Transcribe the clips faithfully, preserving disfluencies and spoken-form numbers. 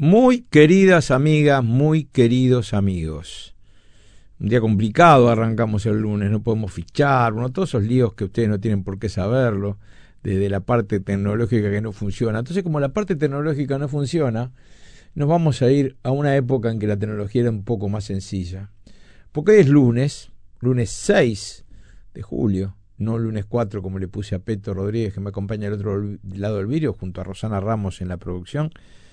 Muy queridas amigas, muy queridos amigos. Un día complicado arrancamos el lunes, no podemos fichar, bueno, todos esos líos que ustedes no tienen por qué saberlo, desde la parte tecnológica que no funciona. Entonces, como la parte tecnológica no funciona, nos vamos a ir a una época en que la tecnología era un poco más sencilla. Porque hoy es lunes, lunes seis de julio, no lunes cuatro como le puse a Peto Rodríguez, que me acompaña al otro lado del vidrio, junto a Rosana Ramos en la producción.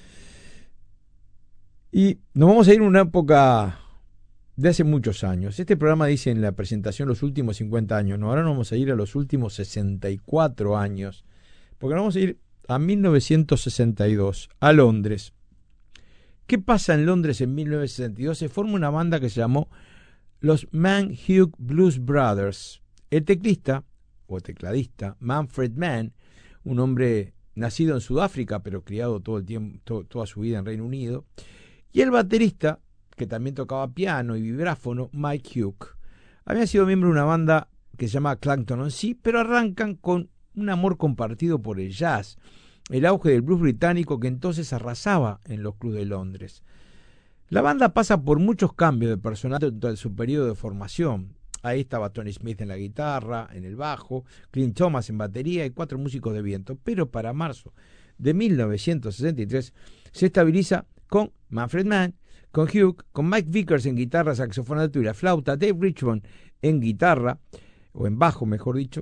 Y nos vamos a ir a una época de hace muchos años. Este programa dice en la presentación los últimos cincuenta años. No, ahora nos vamos a ir a los últimos sesenta y cuatro años. Porque nos vamos a ir a mil novecientos sesenta y dos, a Londres. ¿Qué pasa en Londres en mil novecientos sesenta y dos? Se forma una banda que se llamó los Mann-Hugh Blues Brothers. El teclista, o tecladista, Manfred Mann, un hombre nacido en Sudáfrica, pero criado todo el tiempo, to, toda su vida en Reino Unido, y el baterista, que también tocaba piano y vibráfono, Mike Hugh. Había sido miembro de una banda que se llama Clacton-on-Sea, pero arrancan con un amor compartido por el jazz, el auge del blues británico que entonces arrasaba en los clubes de Londres. La banda pasa por muchos cambios de personal durante su periodo de formación. Ahí estaba Tony Smith en la guitarra, en el bajo, Clint Thomas en batería y cuatro músicos de viento. Pero para marzo de mil novecientos sesenta y tres se estabiliza con Manfred Mann, con Hugh, con Mike Vickers en guitarra, saxofón alto y la flauta, Dave Richmond en guitarra, o en bajo mejor dicho,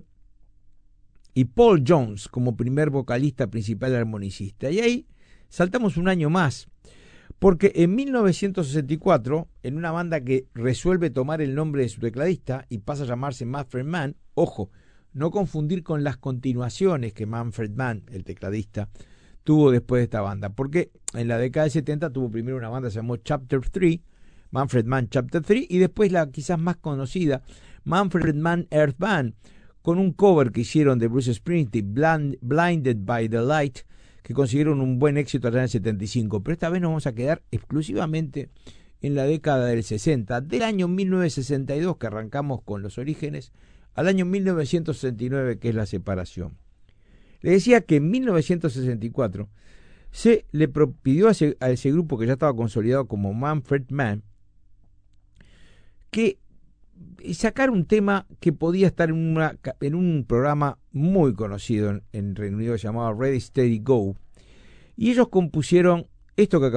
y Paul Jones como primer vocalista principal armonicista. Y ahí saltamos un año más, porque en mil novecientos sesenta y cuatro, en una banda que resuelve tomar el nombre de su tecladista y pasa a llamarse Manfred Mann, ojo, no confundir con las continuaciones que Manfred Mann, el tecladista, tuvo después de esta banda, porque en la década de setenta tuvo primero una banda que se llamó Chapter tres, Manfred Mann Chapter tres, y después la quizás más conocida, Manfred Mann Earth Band, con un cover que hicieron de Bruce Springsteen, Blind, Blinded by the Light, que consiguieron un buen éxito allá en el setenta y cinco, pero esta vez nos vamos a quedar exclusivamente en la década del sesenta, del año mil novecientos sesenta y dos, que arrancamos con los orígenes, al año mil novecientos sesenta y nueve, que es la separación. Le decía que en mil novecientos sesenta y cuatro se le pidió a ese, a ese grupo que ya estaba consolidado como Manfred Mann que sacar un tema que podía estar en, una, en un programa muy conocido en, en Reino Unido llamado Ready Steady Go, y ellos compusieron esto que